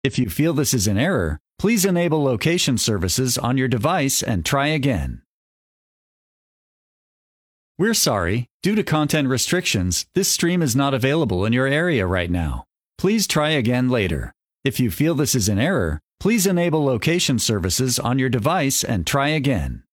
If you feel this is an error, please enable location services on your device and try again. We're sorry, due to content restrictions, this stream is not available in your area right now. Please try again later. If you feel this is an error, please enable location services on your device and try again.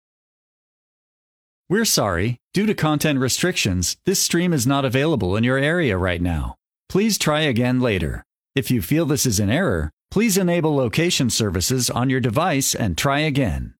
We're sorry, due to content restrictions, this stream is not available in your area right now. Please try again later. If you feel this is an error, please enable location services on your device and try again.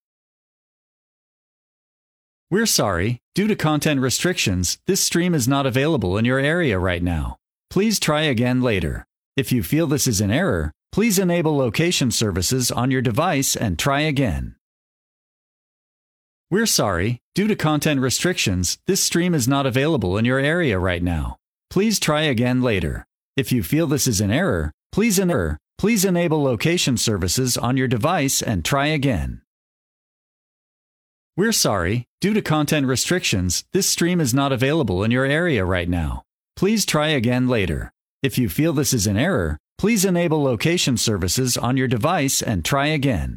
We're sorry, due to content restrictions, this stream is not available in your area right now. Please try again later. If you feel this is an error, please enable location services on your device and try again. We're sorry, due to content restrictions, this stream is not available in your area right now. Please try again later. If you feel this is an error, please enable location services on your device and try again. We're sorry, due to content restrictions, this stream is not available in your area right now. Please try again later. If you feel this is an error, please enable location services on your device and try again.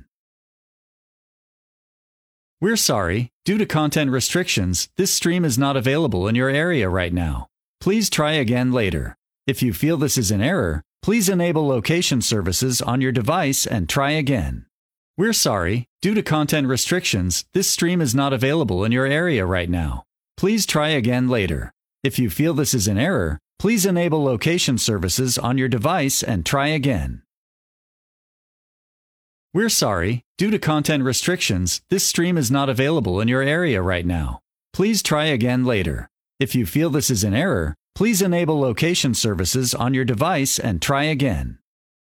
We're sorry, due to content restrictions, this stream is not available in your area right now. Please try again later. If you feel this is an error, please enable location services on your device and try again. We're sorry, due to content restrictions, this stream is not available in your area right now. Please try again later. If you feel this is an error, please enable location services on your device and try again. We're sorry, due to content restrictions, this stream is not available in your area right now. Please try again later. If you feel this is an error, please enable location services on your device and try again.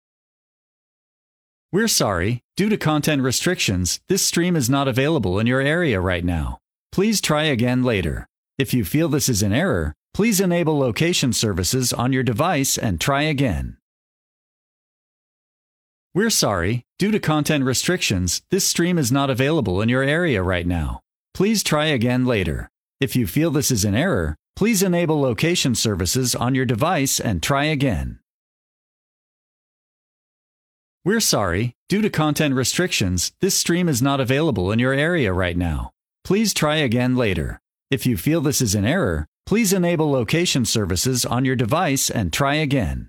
We're sorry, due to content restrictions, this stream is not available in your area right now. Please try again later. If you feel this is an error, please enable location services on your device and try again. We're sorry, due to content restrictions, this stream is not available in your area right now. Please try again later. If you feel this is an error, please enable location services on your device and try again. We're sorry, due to content restrictions, this stream is not available in your area right now. Please try again later. If you feel this is an error, please enable location services on your device and try again.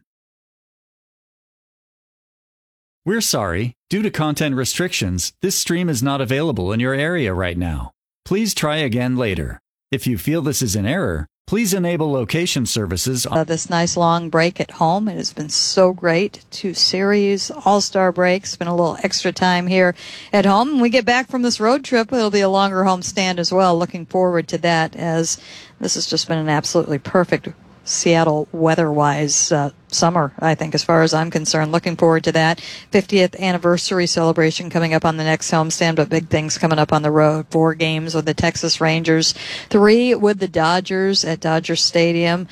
We're sorry, due to content restrictions, this stream is not available in your area right now. Please try again later. If you feel this is an error, please enable location services on this nice long break at home. It has been so great. 2 series, all-star breaks. Been a little extra time here at home. When we get back from this road trip, it'll be a longer home stand as well. Looking forward to that, as this has just been an absolutely perfect Seattle weather-wise summer, I think, as far as I'm concerned. Looking forward to that. 50th anniversary celebration coming up on the next homestand, but big things coming up on the road. 4 games with the Texas Rangers, 3 with the Dodgers at Dodger Stadium.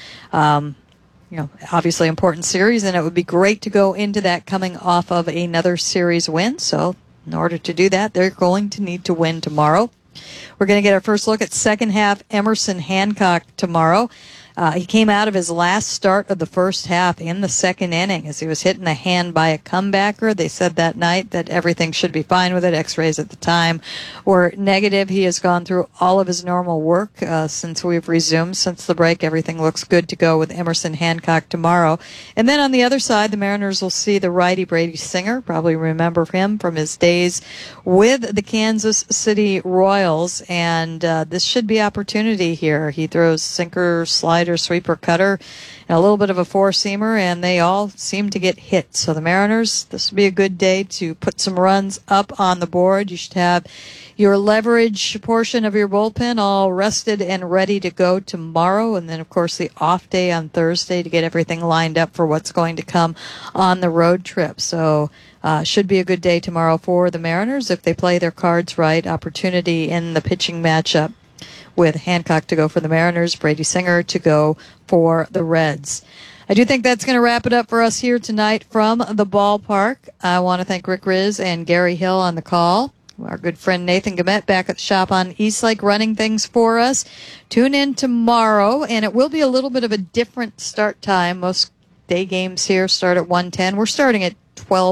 Obviously important series, and it would be great to go into that coming off of another series win. So in order to do that, they're going to need to win tomorrow. We're going to get our first look at second half Emerson Hancock tomorrow. He came out of his last start of the first half in the second inning as he was hit in the hand by a comebacker. They said that night that everything should be fine with it. X-rays at the time were negative. He has gone through all of his normal work since we've resumed, since the break. Everything looks good to go with Emerson Hancock tomorrow. And then on the other side, the Mariners will see the righty Brady Singer. Probably remember him from his days with the Kansas City Royals. And this should be opportunity here. He throws sinker, slider, sweeper, cutter, and a little bit of a four-seamer, and they all seem to get hit. So the Mariners, this would be a good day to put some runs up on the board. You should have your leverage portion of your bullpen all rested and ready to go tomorrow, and then, of course, the off day on Thursday to get everything lined up for what's going to come on the road trip. So should be a good day tomorrow for the Mariners if they play their cards right. Opportunity in the pitching matchup with Hancock to go for the Mariners, Brady Singer to go for the Reds. I do think that's going to wrap it up for us here tonight from the ballpark. I want to thank Rick Riz and Gary Hill on the call. Our good friend Nathan Gamet back at the shop on Eastlake running things for us. Tune in tomorrow, and it will be a little bit of a different start time. Most day games here start at 1:10. We're starting at 12